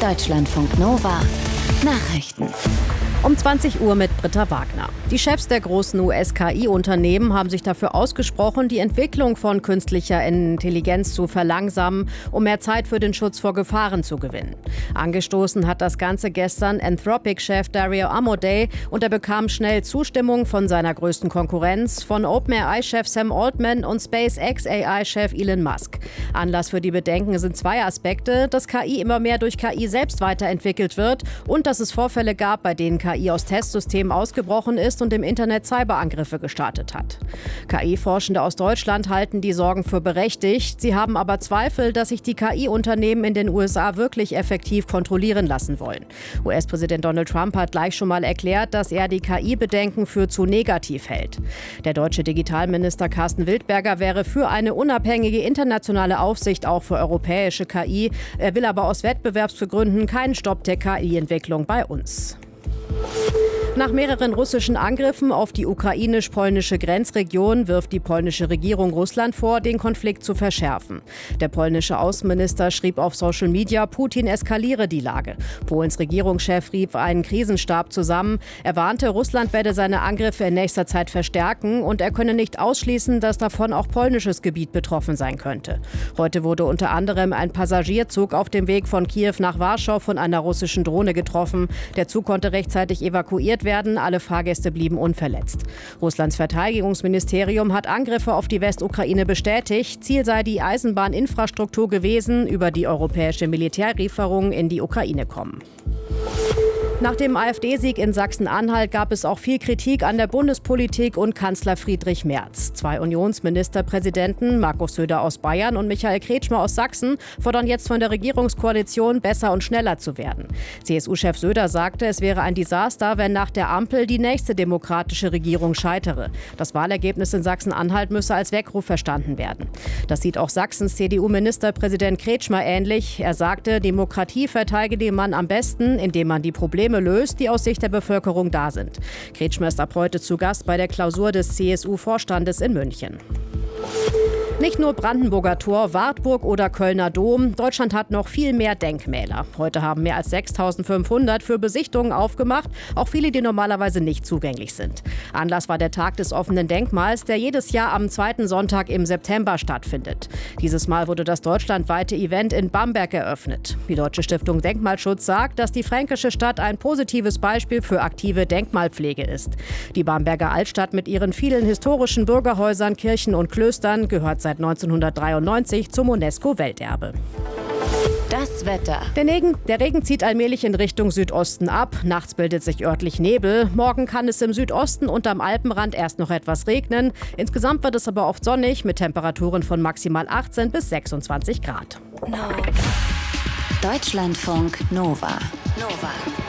Deutschlandfunk Nova Nachrichten. Um 20 Uhr mit Britta Wagner. Die Chefs der großen US-KI-Unternehmen haben sich dafür ausgesprochen, die Entwicklung von künstlicher Intelligenz zu verlangsamen, um mehr Zeit für den Schutz vor Gefahren zu gewinnen. Angestoßen hat das Ganze gestern Anthropic-Chef Dario Amodei und er bekam schnell Zustimmung von seiner größten Konkurrenz, von OpenAI-Chef Sam Altman und SpaceX-AI-Chef Elon Musk. Anlass für die Bedenken sind zwei Aspekte, dass KI immer mehr durch KI selbst weiterentwickelt wird und dass es Vorfälle gab, bei denen KI aus Testsystemen ausgebrochen ist und im Internet Cyberangriffe gestartet hat. KI-Forschende aus Deutschland halten die Sorgen für berechtigt. Sie haben aber Zweifel, dass sich die KI-Unternehmen in den USA wirklich effektiv kontrollieren lassen wollen. US-Präsident Donald Trump hat gleich schon mal erklärt, dass er die KI-Bedenken für zu negativ hält. Der deutsche Digitalminister Carsten Wildberger wäre für eine unabhängige internationale Aufsicht auch für europäische KI. Er will aber aus Wettbewerbsgründen keinen Stopp der KI-Entwicklung bei uns. Nach mehreren russischen Angriffen auf die ukrainisch-polnische Grenzregion wirft die polnische Regierung Russland vor, den Konflikt zu verschärfen. Der polnische Außenminister schrieb auf Social Media, Putin eskaliere die Lage. Polens Regierungschef rief einen Krisenstab zusammen. Er warnte, Russland werde seine Angriffe in nächster Zeit verstärken und er könne nicht ausschließen, dass davon auch polnisches Gebiet betroffen sein könnte. Heute wurde unter anderem ein Passagierzug auf dem Weg von Kiew nach Warschau von einer russischen Drohne getroffen. Der Zug konnte rechtzeitig evakuiert werden. Alle Fahrgäste blieben unverletzt. Russlands Verteidigungsministerium hat Angriffe auf die Westukraine bestätigt. Ziel sei die Eisenbahninfrastruktur gewesen, über die europäische Militärlieferungen in die Ukraine kommen. Nach dem AfD-Sieg in Sachsen-Anhalt gab es auch viel Kritik an der Bundespolitik und Kanzler Friedrich Merz. Zwei Unionsministerpräsidenten, Markus Söder aus Bayern und Michael Kretschmer aus Sachsen, fordern jetzt von der Regierungskoalition, besser und schneller zu werden. CSU-Chef Söder sagte, es wäre ein Desaster, wenn nach der Ampel die nächste demokratische Regierung scheitere. Das Wahlergebnis in Sachsen-Anhalt müsse als Weckruf verstanden werden. Das sieht auch Sachsens CDU-Ministerpräsident Kretschmer ähnlich. Er sagte, Demokratie verteidige man am besten, indem man die Probleme löst, die aus Sicht der Bevölkerung da sind. Kretschmer ist ab heute zu Gast bei der Klausur des CSU-Vorstandes in München. Nicht nur Brandenburger Tor, Wartburg oder Kölner Dom. Deutschland hat noch viel mehr Denkmäler. Heute haben mehr als 6.500 für Besichtigungen aufgemacht, auch viele, die normalerweise nicht zugänglich sind. Anlass war der Tag des offenen Denkmals, der jedes Jahr am zweiten Sonntag im September stattfindet. Dieses Mal wurde das deutschlandweite Event in Bamberg eröffnet. Die Deutsche Stiftung Denkmalschutz sagt, dass die fränkische Stadt ein positives Beispiel für aktive Denkmalpflege ist. Die Bamberger Altstadt mit ihren vielen historischen Bürgerhäusern, Kirchen und Klöstern gehört seit 1993 zum UNESCO-Welterbe. Das Wetter. Der Regen zieht allmählich in Richtung Südosten ab. Nachts bildet sich örtlich Nebel. Morgen kann es im Südosten und am Alpenrand erst noch etwas regnen. Insgesamt wird es aber oft sonnig mit Temperaturen von maximal 18 bis 26 Grad. Deutschlandfunk Nova.